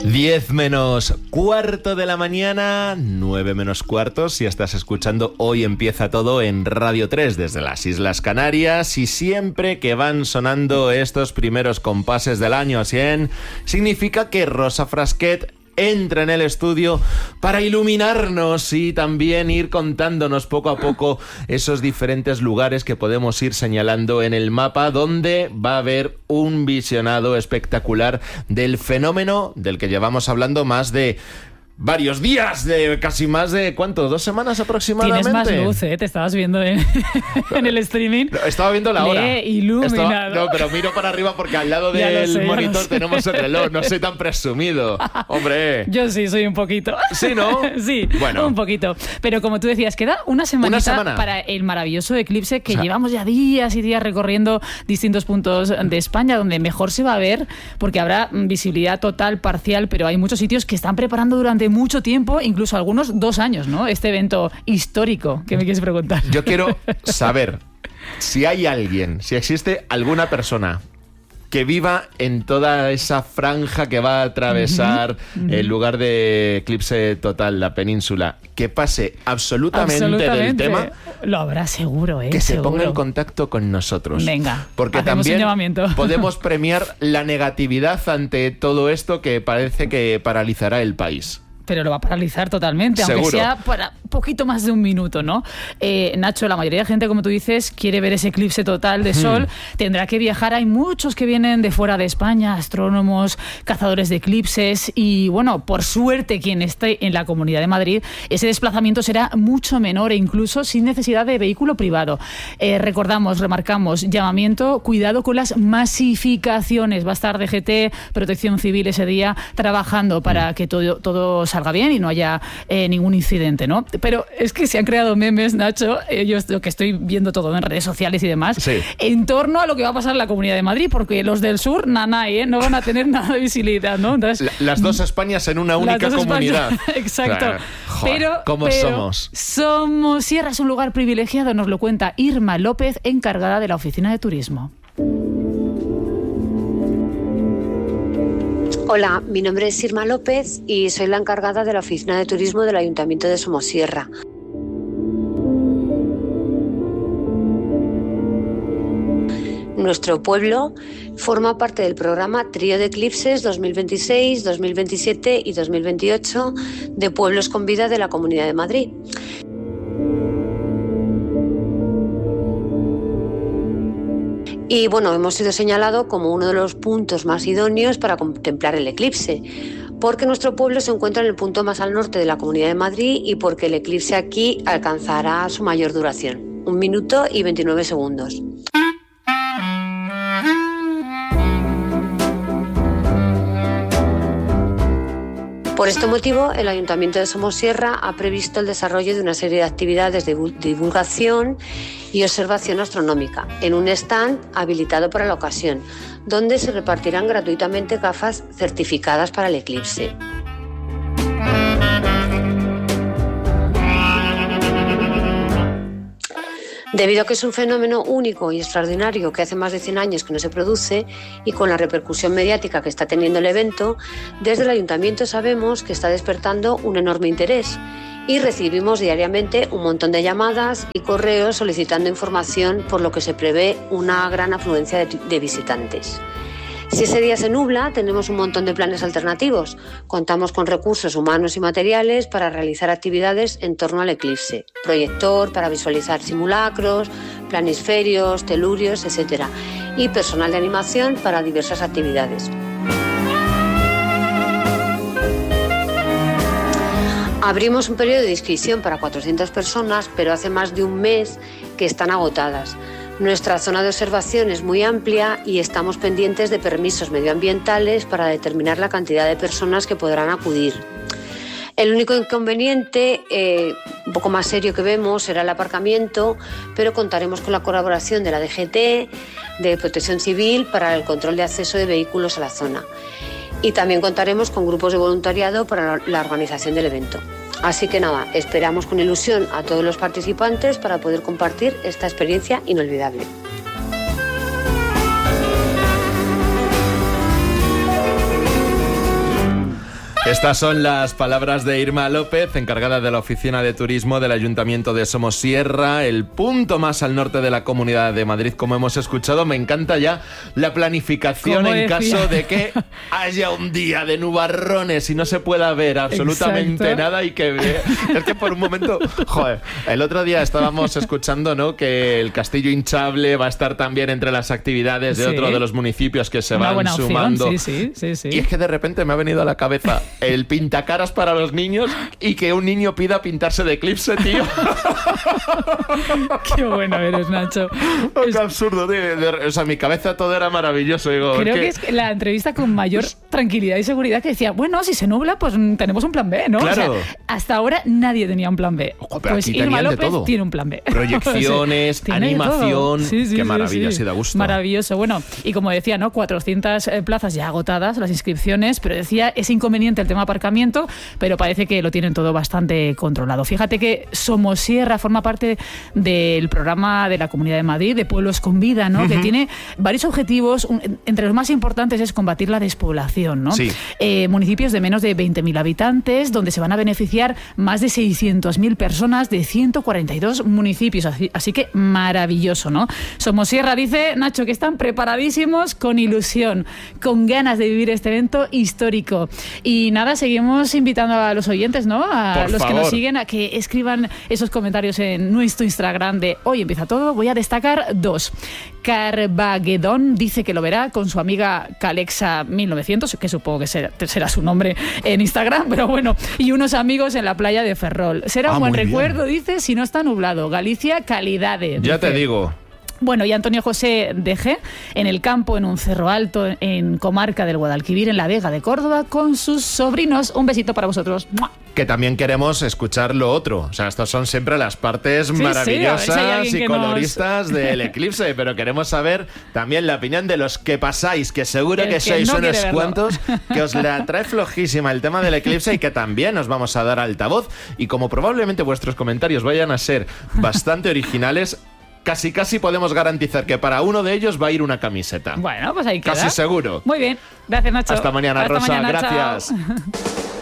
10 menos cuarto de la mañana, 9 menos cuarto, si estás escuchando Hoy Empieza Todo en Radio 3 desde las Islas Canarias, y siempre que van sonando estos primeros compases del año 100, significa que Rosa Frasquet entra en el estudio para iluminarnos y también ir contándonos poco a poco esos diferentes lugares que podemos ir señalando en el mapa, donde va a haber un visionado espectacular del fenómeno del que llevamos hablando más de varios días, de casi más de, ¿cuánto? 2 semanas aproximadamente. Tienes más luz, ¿eh? Te estabas viendo en el streaming. No, estaba viendo la hora. Iluminado. No, pero miro para arriba porque al lado del monitor tenemos el reloj. No soy tan presumido. Hombre. Yo sí, soy un poquito. ¿Sí, no? Sí, bueno, un poquito. Pero como tú decías, queda una semana para el maravilloso eclipse que llevamos ya días y días recorriendo distintos puntos de España donde mejor se va a ver, porque habrá visibilidad total, parcial, pero hay muchos sitios que están preparando durante mucho tiempo, incluso algunos 2 años, ¿no? Este evento histórico. ¿Qué me quieres preguntar? Yo quiero saber si hay alguien, si existe alguna persona que viva en toda esa franja que va a atravesar el lugar de eclipse total, la península, que pase absolutamente del tema. Lo habrá seguro, que se seguro. ponga en contacto con nosotros. Venga, porque también podemos premiar la negatividad ante todo esto que parece que paralizará el país. Pero lo va a paralizar totalmente, seguro. Aunque sea para poquito más de un minuto, ¿no? Nacho, la mayoría de gente, como tú dices, quiere ver ese eclipse total de sol, tendrá que viajar. Hay muchos que vienen de fuera de España, astrónomos, cazadores de eclipses, y bueno, por suerte quien esté en la Comunidad de Madrid, ese desplazamiento será mucho menor e incluso sin necesidad de vehículo privado. Remarcamos, llamamiento, cuidado con las masificaciones. Va a estar DGT, Protección Civil ese día, trabajando para que todo salga bien y no haya ningún incidente, ¿no? Pero es que se han creado memes, Nacho, yo lo que estoy viendo todo en redes sociales y demás, en torno a lo que va a pasar en la Comunidad de Madrid, porque los del sur, nanay, no van a tener nada de visibilidad, ¿no? Entonces, las dos Españas en una única comunidad. Exacto. Joder, ¿cómo somos? Somosierra es un lugar privilegiado, nos lo cuenta Irma López, encargada de la Oficina de Turismo. Hola, mi nombre es Irma López y soy la encargada de la Oficina de Turismo del Ayuntamiento de Somosierra. Nuestro pueblo forma parte del programa Trío de Eclipses 2026, 2027 y 2028 de Pueblos con Vida de la Comunidad de Madrid. Y bueno, hemos sido señalados como uno de los puntos más idóneos para contemplar el eclipse, porque nuestro pueblo se encuentra en el punto más al norte de la Comunidad de Madrid y porque el eclipse aquí alcanzará su mayor duración, 1 minuto y 29 segundos. Por este motivo, el Ayuntamiento de Somosierra ha previsto el desarrollo de una serie de actividades de divulgación y observación astronómica en un stand habilitado para la ocasión, donde se repartirán gratuitamente gafas certificadas para el eclipse. Debido a que es un fenómeno único y extraordinario que hace más de 100 años que no se produce, y con la repercusión mediática que está teniendo el evento, desde el Ayuntamiento sabemos que está despertando un enorme interés y recibimos diariamente un montón de llamadas y correos solicitando información, por lo que se prevé una gran afluencia de visitantes. Si ese día se nubla, tenemos un montón de planes alternativos. Contamos con recursos humanos y materiales para realizar actividades en torno al eclipse. Proyector para visualizar simulacros, planisferios, telurios, etc. Y personal de animación para diversas actividades. Abrimos un periodo de inscripción para 400 personas, pero hace más de un mes que están agotadas. Nuestra zona de observación es muy amplia y estamos pendientes de permisos medioambientales para determinar la cantidad de personas que podrán acudir. El único inconveniente, un poco más serio que vemos, será el aparcamiento, pero contaremos con la colaboración de la DGT, de Protección Civil, para el control de acceso de vehículos a la zona. Y también contaremos con grupos de voluntariado para la organización del evento. Así que nada, esperamos con ilusión a todos los participantes para poder compartir esta experiencia inolvidable. Estas son las palabras de Irma López, encargada de la oficina de turismo del Ayuntamiento de Somosierra, el punto más al norte de la Comunidad de Madrid, como hemos escuchado. Me encanta ya la planificación en caso de que haya un día de nubarrones y no se pueda ver absolutamente nada y que es que por un momento, joder, el otro día estábamos escuchando, ¿no?, que el Castillo Hinchable va a estar también entre las actividades de otro de los municipios que se van sumando. Sí. Y es que de repente me ha venido a la cabeza el pintacaras para los niños y que un niño pida pintarse de eclipse, tío. Qué bueno eres, Nacho. Qué absurdo, tío. O sea, mi cabeza todo era maravilloso. Digo, creo que es la entrevista con mayor tranquilidad y seguridad, que decía, bueno, si se nubla, pues tenemos un plan B, ¿no? Claro. O sea, hasta ahora nadie tenía un plan B. Ojo, pero pues aquí Irma tenían de López todo. tiene un plan B. Proyecciones, animación. Qué maravilla, sí da gusto. Maravilloso. Bueno, y como decía, ¿no?, 400 plazas ya agotadas, las inscripciones, pero decía, es inconveniente el tema aparcamiento, pero parece que lo tienen todo bastante controlado. Fíjate que Somosierra forma parte del programa de la Comunidad de Madrid, de Pueblos con Vida, ¿no? Que tiene varios objetivos. Entre los más importantes es combatir la despoblación, ¿no? Sí. Municipios de menos de 20.000 habitantes, donde se van a beneficiar más de 600.000 personas de 142 municipios. Así que maravilloso, ¿no? Somosierra dice, Nacho, que están preparadísimos, con ilusión, con ganas de vivir este evento histórico. Y nada, seguimos invitando a los oyentes, ¿no?, a Por los favor, que nos siguen, a que escriban esos comentarios en nuestro Instagram de Hoy Empieza Todo. Voy a destacar 2. Carbaguedón dice que lo verá con su amiga Calexa1900, que supongo que será su nombre en Instagram, pero bueno, y unos amigos en la playa de Ferrol. Será un buen recuerdo, dice, si no está nublado. Galicia, calidades. Ya te digo. Bueno, y Antonio José Deje, en el campo, en un cerro alto, en comarca del Guadalquivir, en la Vega de Córdoba, con sus sobrinos. Un besito para vosotros. ¡Mua! Que también queremos escuchar lo otro. O sea, estas son siempre las partes maravillosas y coloristas del eclipse, pero queremos saber también la opinión de los que pasáis, que seguro que sois unos cuantos, que os la trae flojísima el tema del eclipse y que también os vamos a dar altavoz. Y como probablemente vuestros comentarios vayan a ser bastante originales, casi podemos garantizar que para uno de ellos va a ir una camiseta. Bueno, pues ahí queda. Casi seguro. Muy bien. Gracias, Nacho. Hasta mañana, Rosa. Mañana, gracias. chao.